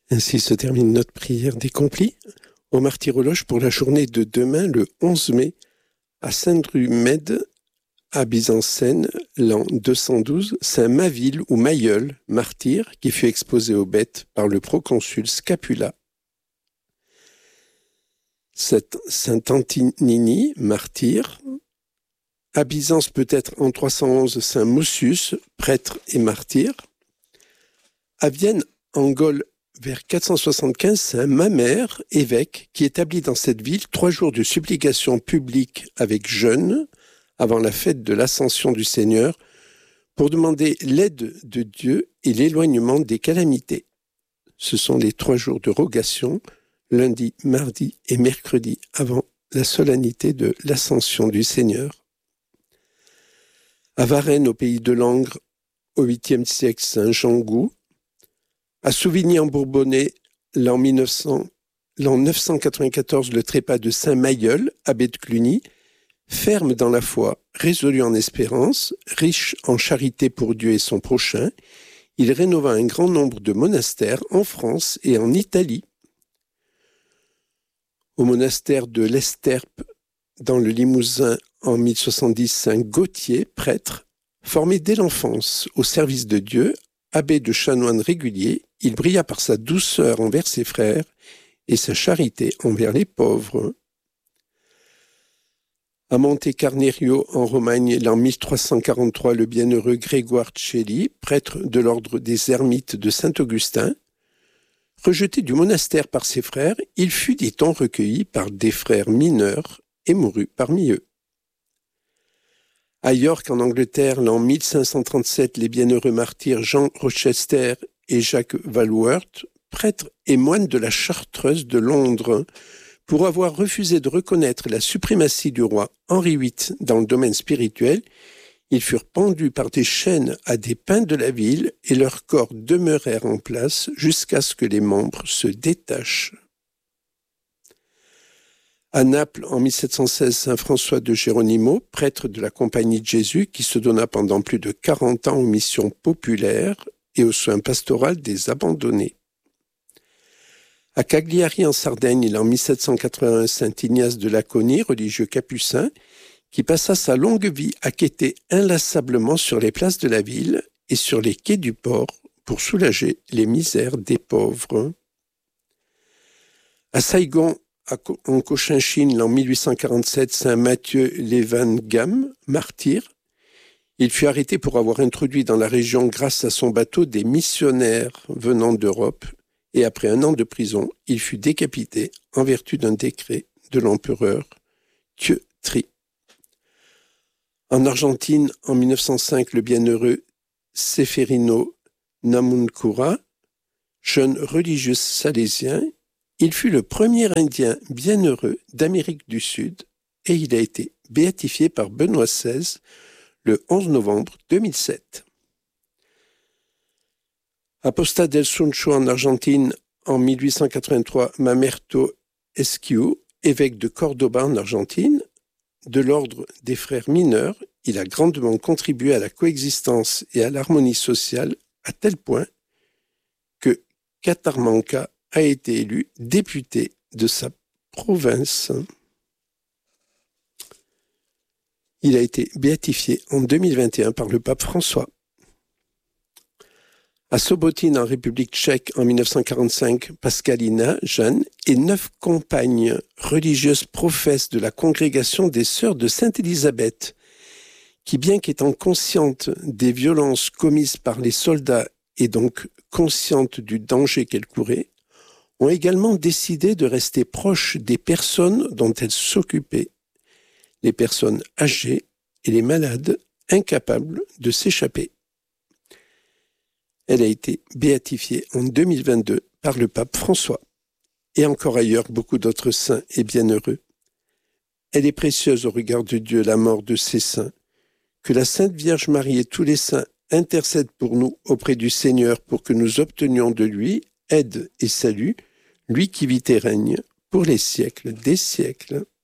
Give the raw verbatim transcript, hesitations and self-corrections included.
Ainsi se termine notre prière des complis au martyrologe pour la journée de demain, le onze mai, à Saint-Drumed, à Byzancène, l'an deux cent douze, Saint Maville ou Mailleul, martyr, qui fut exposé aux bêtes par le proconsul Scapula. Saint Antinini, martyr. À Byzance, peut-être en trois cent onze, Saint Mossius, prêtre et martyr. À Vienne, en Gaule, vers quatre cent soixante-quinze, Saint Mamère, évêque, qui établit dans cette ville trois jours de supplication publique avec jeûne avant la fête de l'Ascension du Seigneur pour demander l'aide de Dieu et l'éloignement des calamités. Ce sont les trois jours de rogation, lundi, mardi et mercredi, avant la solennité de l'Ascension du Seigneur. À Varennes, au pays de Langres, au huitième siècle, Saint Jean Gou. À Souvigny-en-Bourbonnais, l'an neuf cent quatre-vingt-quatorze, le trépas de Saint Mailleul, abbé de Cluny, ferme dans la foi, résolu en espérance, riche en charité pour Dieu et son prochain, il rénova un grand nombre de monastères en France et en Italie. Au monastère de l'Esterpe, dans le Limousin, en mille soixante-dix, Saint Gauthier, prêtre, formé dès l'enfance au service de Dieu, abbé de chanoine régulier, il brilla par sa douceur envers ses frères et sa charité envers les pauvres. À Monte Carnerio, en Romagne, l'an mille trois cent quarante-trois, le bienheureux Grégoire Celli, prêtre de l'ordre des Ermites de Saint-Augustin, rejeté du monastère par ses frères, il fut, dit-on, recueilli par des frères mineurs et mourut parmi eux. À York, en Angleterre, l'an mille cinq cent trente-sept, les bienheureux martyrs Jean Rochester et Jacques Walworth, prêtres et moines de la Chartreuse de Londres, pour avoir refusé de reconnaître la suprématie du roi Henri huit dans le domaine spirituel, ils furent pendus par des chaînes à des pins de la ville et leurs corps demeurèrent en place jusqu'à ce que les membres se détachent. À Naples, en mille sept cent seize, Saint François de Geronimo, prêtre de la Compagnie de Jésus, qui se donna pendant plus de quarante ans aux missions populaires et aux soins pastoraux des abandonnés. À Cagliari, en Sardaigne, en mille sept cent quatre-vingt-un, Saint Ignace de Laconie, religieux capucin, qui passa sa longue vie à quêter inlassablement sur les places de la ville et sur les quais du port pour soulager les misères des pauvres. À Saigon, en Cochinchine, en mille huit cent quarante-sept, Saint Matthieu Levangam, martyr, il fut arrêté pour avoir introduit dans la région, grâce à son bateau, des missionnaires venant d'Europe, et après un an de prison, il fut décapité en vertu d'un décret de l'empereur Thieu-Tri. En Argentine, en mille neuf cent cinq, le bienheureux Seferino Namuncura, jeune religieux salésien, il fut le premier Indien bienheureux d'Amérique du Sud et il a été béatifié par Benoît seize le onze novembre deux mille sept. À Posta del Suncho en Argentine, en mille huit cent quatre-vingt-trois, Mamerto Esquiu, évêque de Cordoba en Argentine, de l'ordre des frères mineurs, il a grandement contribué à la coexistence et à l'harmonie sociale à tel point que Catamarca a été élu député de sa province. Il a été béatifié en deux mille vingt et un par le pape François. À Sobotine, en République tchèque, en mille neuf cent quarante-cinq, Pascalina, Jeanne, et neuf compagnes religieuses professent de la congrégation des Sœurs de Sainte-Élisabeth, qui, bien qu'étant conscientes des violences commises par les soldats et donc conscientes du danger qu'elles couraient, ont également décidé de rester proches des personnes dont elles s'occupaient, les personnes âgées et les malades incapables de s'échapper. Elle a été béatifiée en deux mille vingt-deux par le pape François. Et encore ailleurs, beaucoup d'autres saints et bienheureux. Elle est précieuse au regard de Dieu, la mort de ces saints. Que la Sainte Vierge Marie et tous les saints intercèdent pour nous auprès du Seigneur pour que nous obtenions de lui aide et salut, lui qui vit et règne pour les siècles des siècles.